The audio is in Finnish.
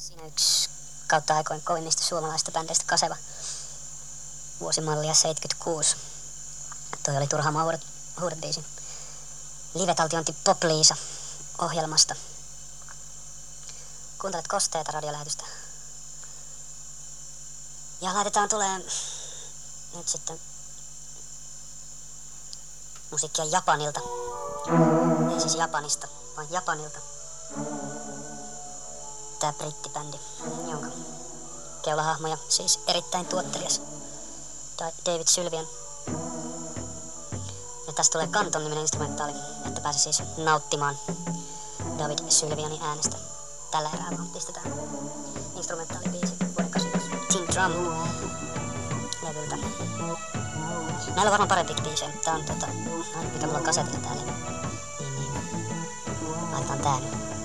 Siinä yksi kautta aikoin kovimmista suomalaisista bändeistä Kaseva. Vuosimallia 76. Toi oli turha huudebiisi. Live-taltiointi Pop-Liisa ohjelmasta. Kuuntelet Kosteeta radiolähetystä. Ja laitetaan tulee nyt sitten musiikkia Japanilta. Ei siis Japanista, vaan Japanilta. Tää brittibändi, jonka keulahahmoja siis erittäin tuottelias David Sylvian. Ja tästä tulee Kanton-niminen instrumentaali, että pääsee siis nauttimaan David Sylvianin äänestä. Tällä erää vaan pistetään instrumentaalibiisi vuoden 81 Tin Drum-levyltä. Näillä on varmaan parempikin biisejä, mutta tää on mikä mulla on kasetilla täällä. Niin. Laitetaan tää nyt.